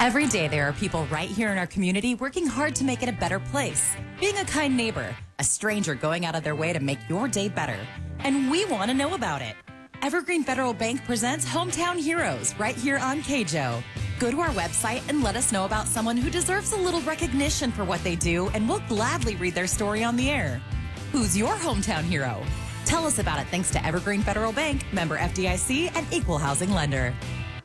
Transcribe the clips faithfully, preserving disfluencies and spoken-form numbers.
Every day there are people right here in our community working hard to make it a better place. Being a kind neighbor, a stranger going out of their way to make your day better. And we want to know about it. Evergreen Federal Bank presents Hometown Heroes right here on K J O. Go to our website and let us know about someone who deserves a little recognition for what they do, and we'll gladly read their story on the air. Who's your hometown hero? Tell us about it thanks to Evergreen Federal Bank, member F D I C, and equal housing lender.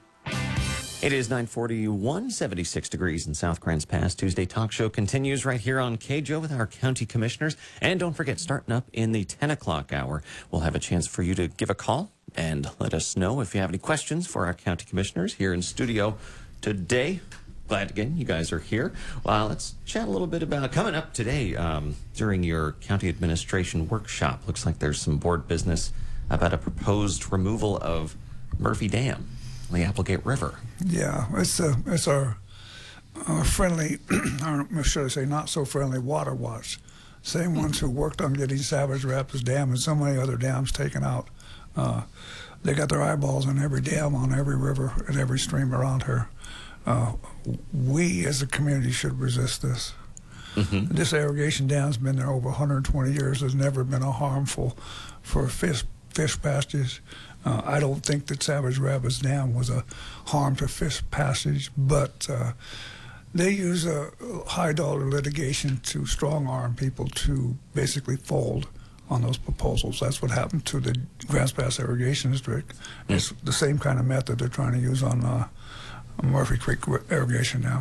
It is nine forty-one, seventy-six degrees in South Grants Pass. Tuesday Talk Show continues right here on K J O with our county commissioners. And don't forget, starting up in the ten o'clock hour, we'll have a chance for you to give a call and let us know if you have any questions for our county commissioners here in studio today. Glad again you guys are here. Well, let's chat a little bit about coming up today um, during your county administration workshop. Looks like there's some board business about a proposed removal of Murphy Dam on the Applegate River. Yeah, it's a, it's our, our friendly, or should I say not so friendly, Water Watch. Same ones who worked on getting Savage Rapids Dam and so many other dams taken out. Uh, they got their eyeballs on every dam on every river and every stream around here. Uh, we as a community should resist this. Mm-hmm. This irrigation dam's been there over one hundred twenty years. There's never been a harmful for fish, fish passages. Uh, I don't think that Savage Rapids Dam was a harm to fish passage, but uh, they use a high dollar litigation to strong arm people to basically fold on those proposals. That's what happened to the Grants Pass Irrigation District. Mm. It's the same kind of method they're trying to use on uh, Murphy Creek Irrigation Dam.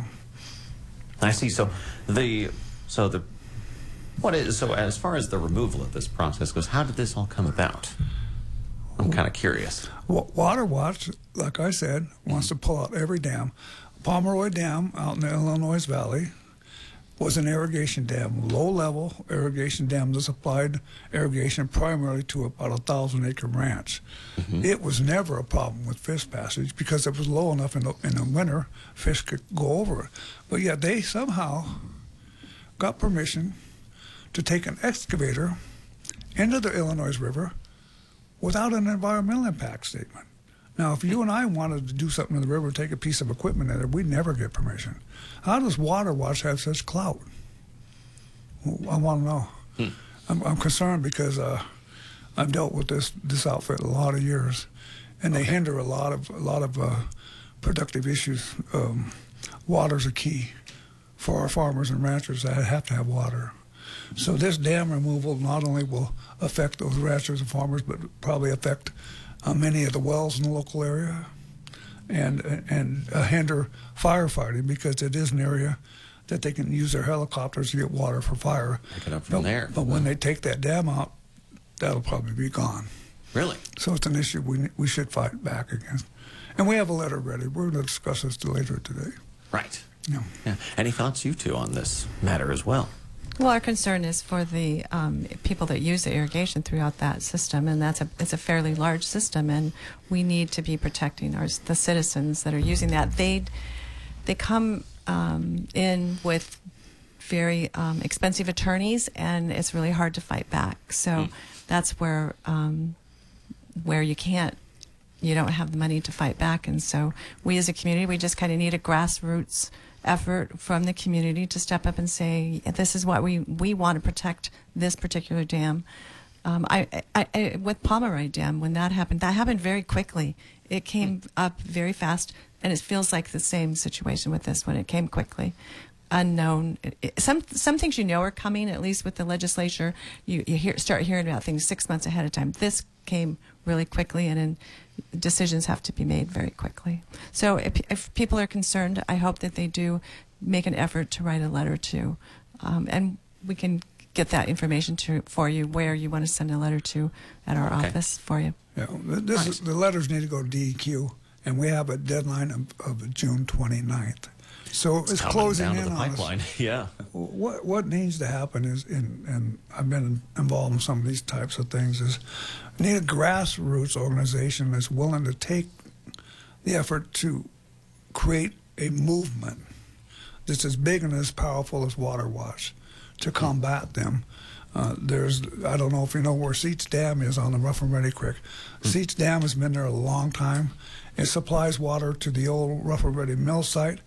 I see. So the so the what is so as far as the removal of this process goes, how did this all come about? I'm kind of curious. Water Watch, like I said, wants to pull out every dam. Pomeroy Dam out in the Illinois Valley was an irrigation dam, low-level irrigation dam that supplied irrigation primarily to about a thousand-acre ranch. Mm-hmm. It was never a problem with fish passage because it was low enough in the, in the winter, fish could go over it. But yet they somehow got permission to take an excavator into the Illinois River without an environmental impact statement. Now, if you and I wanted to do something in the river, take a piece of equipment in it, we'd never get permission. How does Water Watch have such clout? I want to know. Hmm. I'm, I'm concerned because uh, I've dealt with this this outfit a lot of years, and they okay. hinder a lot of a lot of uh, productive issues. Um, water's a key for our farmers and ranchers that have to have water. So this dam removal not only will affect those ranchers and farmers, but probably affect uh, many of the wells in the local area, and and uh, hinder firefighting because it is an area that they can use their helicopters to get water for fire. Pick it up from but, there. But when they take that dam out, that'll probably be gone. Really? So it's an issue we we should fight back against. And we have a letter ready. We're going to discuss this later today. Right. Yeah. Yeah. Any thoughts, you two, on this matter as well? Well, our concern is for the um, people that use the irrigation throughout that system, and that's a it's a fairly large system, and we need to be protecting our the citizens that are using that. They they come um, in with very um, expensive attorneys, and it's really hard to fight back. So mm. that's where um, where you can't. You don't have the money to fight back, and so we as a community, we just kind of need a grassroots effort from the community to step up and say, this is what we we want to protect this particular dam. Um, I, I, I with Pomeroy Dam, when that happened, that happened very quickly. It came up very fast, and it feels like the same situation with this one. It came quickly, unknown. It, it, some some things you know are coming. At least with the legislature, you you hear start hearing about things six months ahead of time. This came really quickly, and in decisions have to be made very quickly. So if, if people are concerned, I hope that they do make an effort to write a letter to, um, and we can get that information to for you where you want to send a letter to at our okay. office for you. Yeah, this is, the letters need to go to D E Q, and we have a deadline of, of June twenty-ninth. So it's, it's closing down in to the on pipeline. us. Yeah. What what needs to happen is, in, and I've been involved in some of these types of things, is we need a grassroots organization that's willing to take the effort to create a movement that's as big and as powerful as Water Watch to combat them. Uh, there's, I don't know if you know where Seats Dam is on the Rough and Ready Creek. Mm. Seats Dam has been there a long time. It supplies water to the old Rough and Ready mill site,